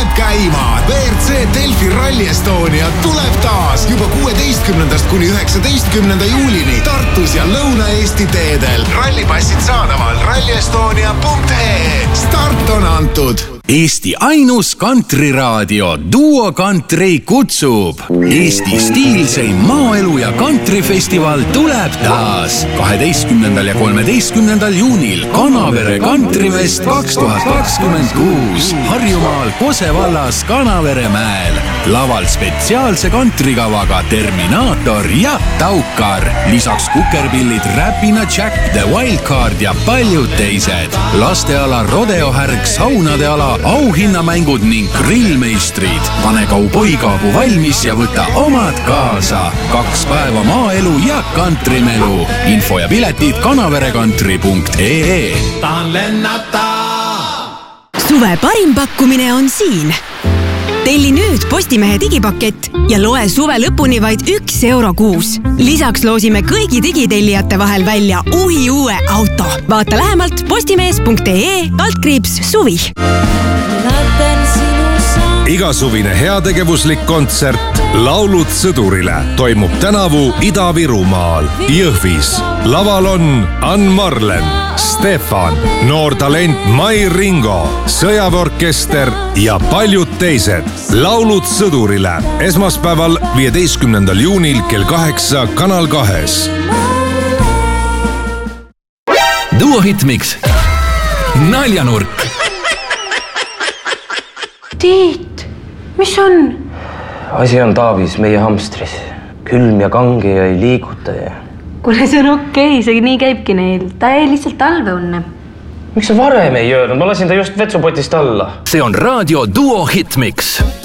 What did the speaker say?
läheb käima. WRC Delfi Rally Estonia tuleb taas juba 16. kuni 19. juulini Tartus ja Lõuna-Eesti teedel. Rallipassid saadaval rallyestonia.ee. Start on antud. Eesti ainus kantriraadio Duo Country kutsub. Eesti stiilseim maaelu ja kantrifestival tuleb taas 12. ja 13. juunil Kanavere Kantrifest 2026 Harjumaal Kose vallas Kanaveremäel. Laval spetsiaalse kantrikavaga Terminaator ja Taukar. Lisaks kukerpillid Räpina Jack, The Wildcard ja paljud teised. Lasteala rodeohärg, saunade ala, auhinnamängud ning grillmeistrid. Pane kauboikaabu valmis ja võta omad kaasa. 2 päeva maaelu ja kantrimelu. Info ja piletid kanaverekantri.ee. Tahan lennata! Suve parim pakkumine on siin. Telli nüüd Postimehe digipakett ja loe suve lõpuni vaid €1 kuus. Lisaks loosime kõigi digitellijate vahel välja uue auto. Vaata lähemalt postimees.ee/suvi. Igasuvine heategevuslik kontsert Laulud sõdurile toimub tänavu Ida-Virumaal Jõhvis. Laval on Ann Marlen, Stefan, noor talent Mai Ringo, sõjaväeorkester ja paljud teised. Laulud sõdurile esmaspäeval 15. juunil kell 8 Kanal 2. Duo Hitmix. Naljanurk. Tiit, mis on? Asi on Taavis, meie hamstris. Külm ja kange ja ei liiguta ja... Kuule, see on okei, see nii käibki neil. Ta jäi lihtsalt talveunne. Miks sa varem ei öelnud? Ma lasin ta just vetsupotist alla. See on raadio Duo Hitmix.